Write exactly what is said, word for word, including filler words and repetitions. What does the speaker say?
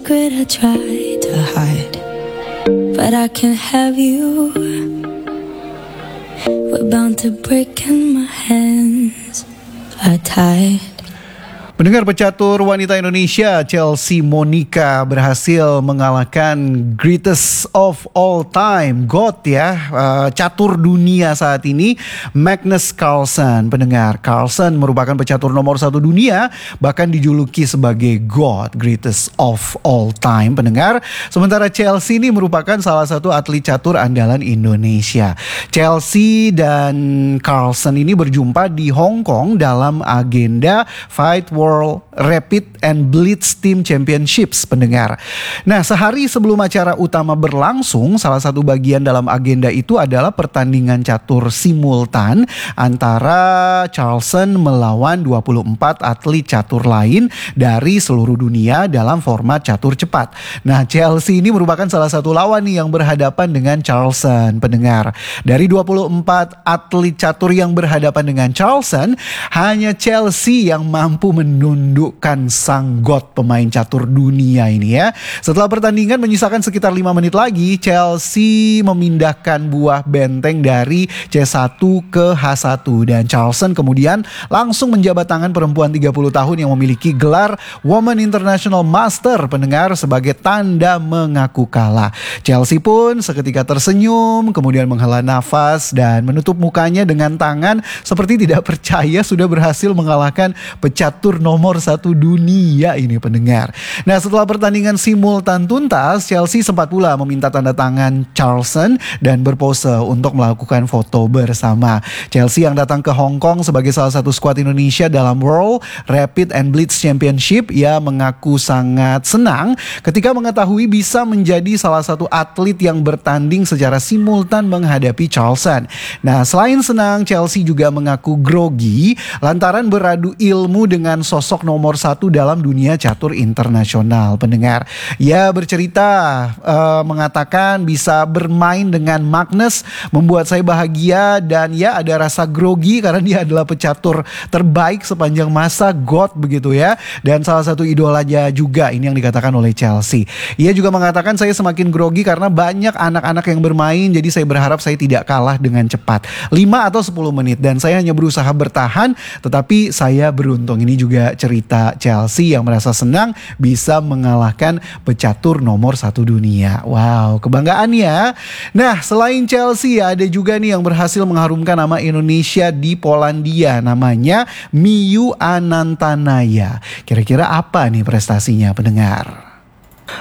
secret I try to hide, but I can't have you. We're bound to break and my hands are tied. Pendengar, pecatur wanita Indonesia Chelsea Monica berhasil mengalahkan greatest of all time, God ya, uh, catur dunia saat ini, Magnus Carlsen. Pendengar, Carlsen merupakan pecatur nomor satu dunia, bahkan dijuluki sebagai God, greatest of all time. Pendengar, sementara Chelsea ini merupakan salah satu atlet catur andalan Indonesia. Chelsea dan Carlsen ini berjumpa di Hong Kong dalam agenda Fight World World Rapid and Blitz Team Championships, pendengar. Nah, sehari sebelum acara utama berlangsung, salah satu bagian dalam agenda itu adalah pertandingan catur simultan antara Carlsen melawan dua puluh empat atlet catur lain dari seluruh dunia dalam format catur cepat. Nah, Chelsea ini merupakan salah satu lawan nih yang berhadapan dengan Carlsen, pendengar. Dari dua puluh empat atlet catur yang berhadapan dengan Carlsen, hanya Chelsea yang mampu men menundukkan sang god pemain catur dunia ini ya. Setelah pertandingan menyisakan sekitar lima menit lagi, Chelsea memindahkan buah benteng dari C satu ke H satu dan Carlsen kemudian langsung menjabat tangan perempuan tiga puluh tahun yang memiliki gelar Women International Master, pendengar, sebagai tanda mengaku kalah. Chelsea pun seketika tersenyum, kemudian menghela nafas dan menutup mukanya dengan tangan seperti tidak percaya sudah berhasil mengalahkan pecatur nomor satu dunia ini, pendengar. Nah, setelah pertandingan simultan tuntas, Chelsea sempat pula meminta tanda tangan Carlsen dan berpose untuk melakukan foto bersama. Chelsea yang datang ke Hong Kong sebagai salah satu skuad Indonesia dalam World Rapid and Blitz Championship, ia mengaku sangat senang ketika mengetahui bisa menjadi salah satu atlet yang bertanding secara simultan menghadapi Carlsen. Nah, selain senang, Chelsea juga mengaku grogi lantaran beradu ilmu dengan sosok nomor satu dalam dunia catur internasional, pendengar. Ia bercerita uh, mengatakan bisa bermain dengan Magnus membuat saya bahagia dan ya ada rasa grogi karena dia adalah pecatur terbaik sepanjang masa, God begitu ya. Dan salah satu idolanya juga, ini yang dikatakan oleh Chelsea. Ia juga mengatakan saya semakin grogi karena banyak anak-anak yang bermain, jadi saya berharap saya tidak kalah dengan cepat. lima atau sepuluh menit dan saya hanya berusaha bertahan, tetapi saya beruntung. Ini juga cerita Chelsea yang merasa senang bisa mengalahkan pecatur nomor satu dunia. Wow, kebanggaan ya. Nah, selain Chelsea ada juga nih yang berhasil mengharumkan nama Indonesia di Polandia, namanya Miyu Anantanaya. Kira-kira apa nih prestasinya, pendengar?